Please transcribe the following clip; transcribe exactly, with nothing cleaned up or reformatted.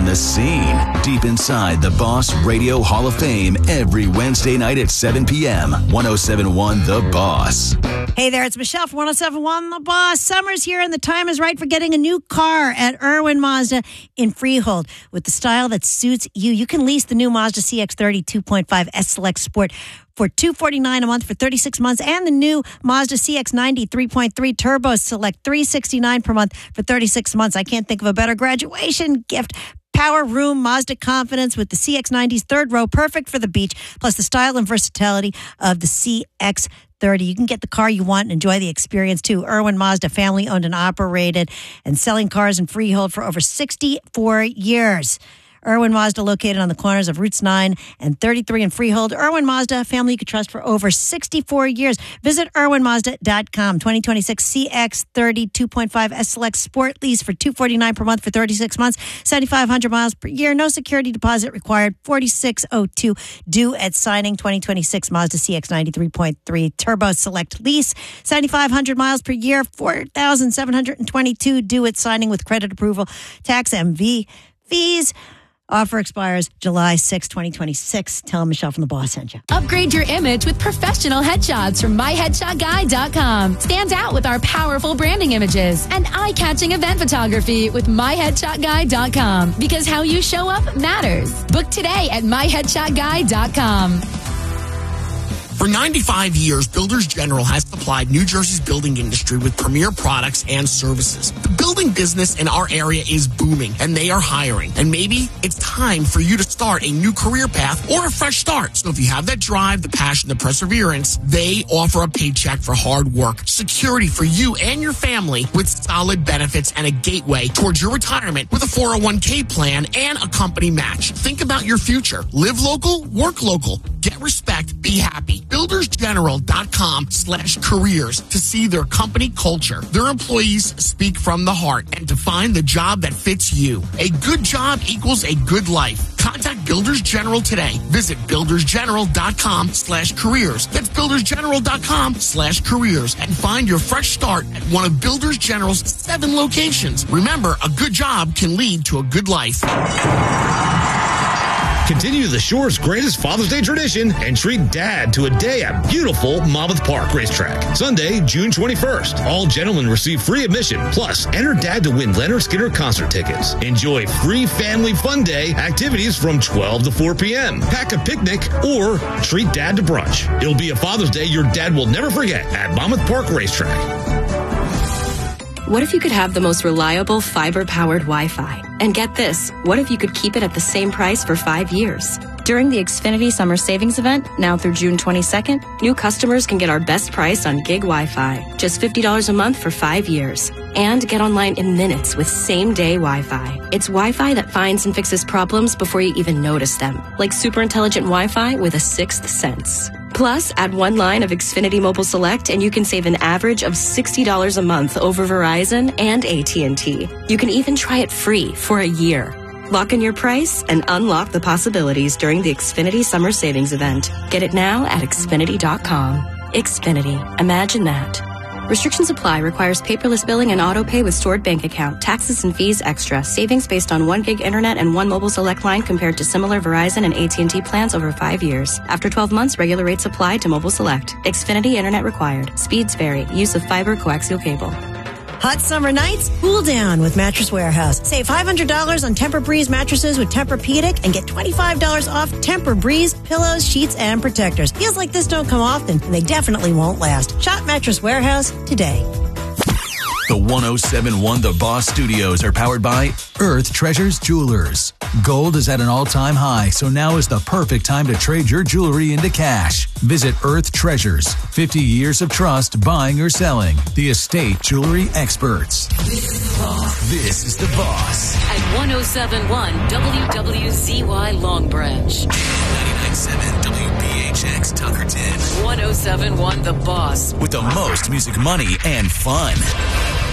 on the scene. Deep inside the Boss Radio Hall of Fame every Wednesday night at seven p.m. one oh seven point one The Boss. Hey there, it's Michelle from one oh seven point one The Boss. Summer's here and the time is right for getting a new car at Irwin Mazda in Freehold. With the style that suits you, you can lease the new Mazda C X thirty two point five S Select Sport for two hundred forty-nine dollars a month for thirty-six months, and the new Mazda C X ninety three point three Turbo Select three hundred sixty-nine dollars per month for thirty-six months. I can't think of a better graduation gift. Power room, Mazda confidence with the C X ninety's third row, perfect for the beach, plus the style and versatility of the C X thirty. You can get the car you want and enjoy the experience too. Irwin Mazda, family owned and operated, and selling cars in Freehold for over sixty-four years. Irwin Mazda, located on the corners of Routes nine and thirty-three in Freehold. Irwin Mazda, family you could trust for over sixty-four years. Visit irwin mazda dot com. twenty twenty-six C X thirty two point five S Select Sport lease for two hundred forty-nine dollars per month for thirty-six months. seventy-five hundred miles per year. No security deposit required. forty-six oh two due at signing. twenty twenty-six Mazda C X ninety three point three Turbo Select lease. seventy-five hundred miles per year. four thousand seven hundred twenty-two due at signing with credit approval. Tax M V fees. Offer expires July sixth, twenty twenty-six. Tell Michelle from The Boss sent you. Upgrade your image with professional headshots from my headshot guy dot com. Stand out with our powerful branding images and eye-catching event photography with my headshot guy dot com. Because how you show up matters. Book today at my headshot guy dot com. For ninety-five years, Builders General has supplied New Jersey's building industry with premier products and services. The building business in our area is booming, and they are hiring. And maybe it's time for you to start a new career path or a fresh start. So if you have that drive, the passion, the perseverance, they offer a paycheck for hard work, security for you and your family with solid benefits and a gateway towards your retirement with a four oh one k plan and a company match. Think about your future. Live local, work local. Get respect, be happy. builders general dot com slash careers to see their company culture. Their employees speak from the heart and to find the job that fits you. A good job equals a good life. Contact Builders General today. Visit builders general dot com slash careers. That's builders general dot com slash careers and find your fresh start at one of Builders General's seven locations. Remember, a good job can lead to a good life. Continue the Shore's greatest Father's Day tradition and treat Dad to a day at beautiful Monmouth Park Racetrack. Sunday, June twenty-first. All gentlemen receive free admission. Plus, enter Dad to win Leonard Skinner concert tickets. Enjoy free family fun day activities from twelve to four p.m. Pack a picnic or treat Dad to brunch. It'll be a Father's Day your dad will never forget at Monmouth Park Racetrack. What if you could have the most reliable fiber-powered Wi-Fi? And get this, what if you could keep it at the same price for five years? During the Xfinity Summer Savings Event, now through June twenty-second, new customers can get our best price on gig Wi-Fi, just fifty dollars a month for five years. And get online in minutes with same-day Wi-Fi. It's Wi-Fi that finds and fixes problems before you even notice them, like super intelligent Wi-Fi with a sixth sense. Plus, add one line of Xfinity Mobile Select and you can save an average of sixty dollars a month over Verizon and A T and T. You can even try it free for a year. Lock in your price and unlock the possibilities during the Xfinity Summer Savings Event. Get it now at Xfinity dot com. Xfinity. Imagine that. Restrictions apply. Requires paperless billing and auto pay with stored bank account. Taxes and fees extra. Savings based on one gig internet and one mobile select line compared to similar Verizon and A T and T plans over five years. After twelve months, regular rates apply to mobile select. Xfinity internet required. Speeds vary. Use of fiber coaxial cable. Hot summer nights, cool down with Mattress Warehouse. Save five hundred dollars on Tempur-Breeze mattresses with Tempur-Pedic and get twenty-five dollars off Tempur-Breeze pillows, sheets, and protectors. Feels like this don't come often, and they definitely won't last. Shop Mattress Warehouse today. The one oh seven point one The Boss Studios are powered by Earth Treasures Jewelers. Gold is at an all-time high, so now is the perfect time to trade your jewelry into cash. Visit Earth Treasures. fifty years of trust buying or selling. The estate jewelry experts. This is The Boss. At one oh seven point one W W Z Y Long Branch. ninety-nine point seven W B H X Tuckerton. one oh seven point one The Boss. With the most music, money, and fun.